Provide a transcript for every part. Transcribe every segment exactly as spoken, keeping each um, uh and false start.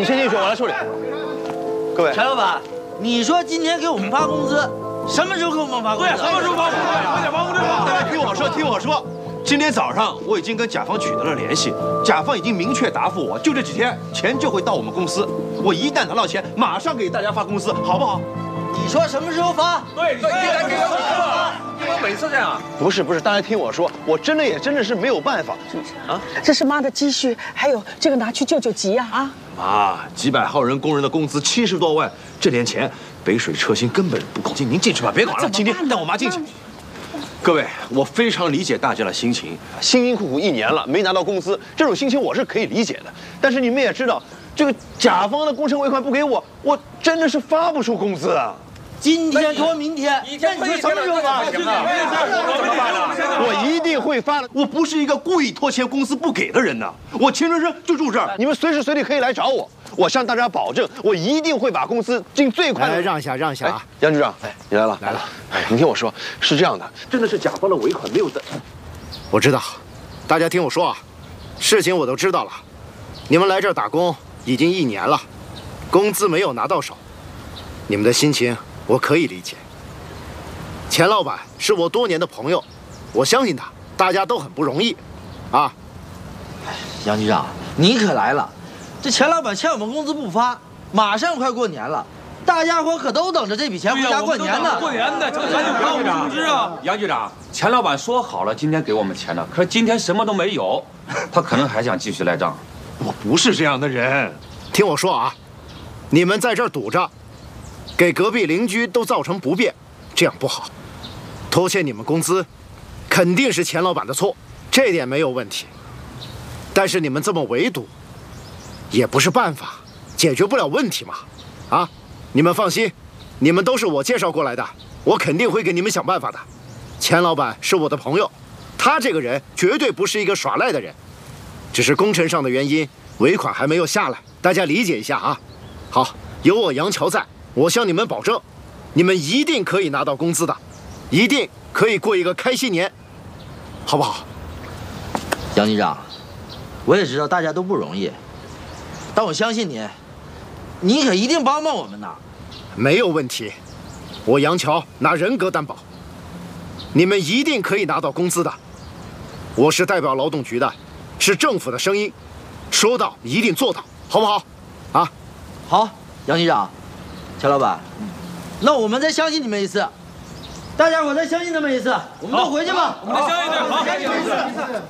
你先进去，我来处理。各位， 陈老板，你说今天给我们发工资，什么时候给我们发工资？ 对，什么时候发工资呀？快点发工资！ 大家听我说，听我说。 今天早上我已经跟甲方取得了联系，甲方已经明确答复我，就这几天钱就会到我们公司。我一旦拿到钱，马上给大家发工资，好不好？ 你说什么时候发？ 对，你现在给我发。你们每次这样？ 不是不是，大家听我说，我真的也真的是没有办法啊！这是妈的积蓄，还有这个拿去救救急呀！啊！ 妈，几百号人工人的工资七十多万，这点钱北水车薪根本不够。您进去吧，别管了。今天带我妈进去。 各位，我非常理解大家的心情，辛辛苦苦一年了没拿到工资，这种心情我是可以理解的。但是你们也知道，这个甲方的工程尾款不给我，我真的是发不出工资啊！ 今天拖明天， 一天拖一天，什么时候发？行啊！怎么办呢？ 我一定会发的。我不是一个故意拖钱公司不给的人呐。我秦春生就住这儿，你们随时随地可以来找我。我向大家保证，我一定会把公司尽最快的。 来，让一下，让一下啊！ 杨局长，哎，你来了， 来了。 哎，你听我说，是这样的，真的是甲方的尾款没有的。 我知道，大家听我说啊，事情我都知道了。你们来这儿打工已经一年了，工资没有拿到手，你们的心情我可以理解。钱老板是我多年的朋友，我相信他，大家都很不容易，啊。 杨局长，你可来了。 这钱老板欠我们工资不发，马上快过年了，大家伙可都等着这笔钱回家过年呢。 过年呢，这赶紧发我们工资啊！杨局长，钱老板说好了今天给我们钱的，可是今天什么都没有，他可能还想继续赖账。 我不是这样的人， 听我说啊，你们在这儿堵着，给隔壁邻居都造成不便，这样不好。拖欠你们工资，肯定是钱老板的错，这点没有问题。但是你们这么围堵。 也不是办法，解决不了问题嘛，啊！你们放心，你们都是我介绍过来的，我肯定会给你们想办法的。钱老板是我的朋友，他这个人绝对不是一个耍赖的人，只是工程上的原因，尾款还没有下来，大家理解一下啊。好，有我杨乔在，我向你们保证，你们一定可以拿到工资的，一定可以过一个开心年，好不好？ 杨局长，我也知道大家都不容易。 但我相信你，你可一定帮帮我们呐！ 没有问题，我杨乔拿人格担保，你们一定可以拿到工资的。我是代表劳动局的，是政府的声音，说到一定做到，好不好？啊， 好，杨局长，钱老板，那我们再相信你们一次，大家伙再相信他们一次，我们都回去吧。 我们再相信他，好，相信一次。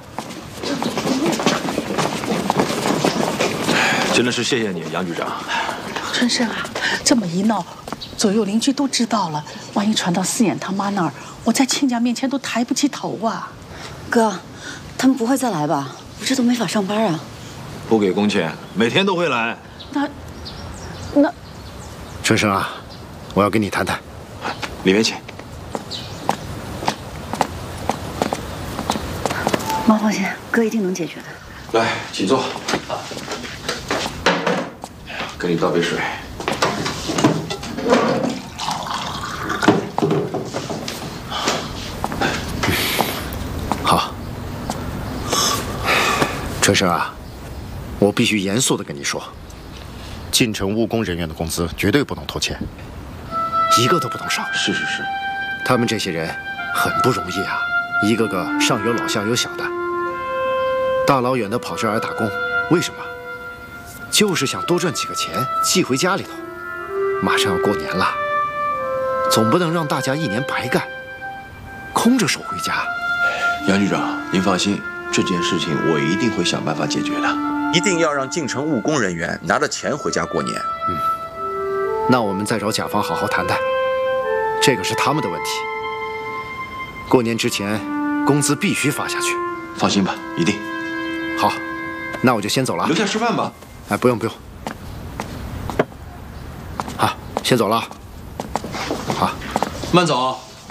真的是谢谢你，杨局长。 春生啊，这么一闹，左右邻居都知道了，万一传到四眼他妈那儿，我在亲家面前都抬不起头啊。 哥，他们不会再来吧？我这都没法上班啊。 不给工钱，每天都会来。 那，那， 春生啊，我要跟你谈谈。 里面请。 妈放心，哥一定能解决的。 来，请坐。 给你倒杯水。 好，春生啊，我必须严肃地跟你说，进城务工人员的工资绝对不能拖欠，一个都不能少。 是是是， 他们这些人很不容易啊，一个个上有老下有小的，大老远的跑这儿来打工，为什么？ 就是想多赚几个钱寄回家里头。马上要过年了，总不能让大家一年白干，空着手回家。 杨局长，您放心，这件事情我一定会想办法解决的。一定要让进城务工人员拿着钱回家过年。 嗯，那我们再找甲方好好谈谈，这个是他们的问题。过年之前，工资必须发下去。 放心吧，一定。 好，那我就先走了。 留下吃饭吧。 哎，不用不用，好，先走了。好， 慢走。